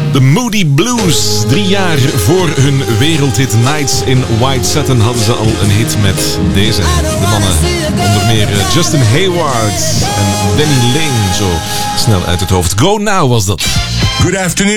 De Moody Blues. 3 jaar voor hun wereldhit Nights in White Satin hadden ze al een hit met deze. De mannen, onder meer Justin Hayward en Danny Lane. Zo snel uit het hoofd. Go Now was dat. Good afternoon.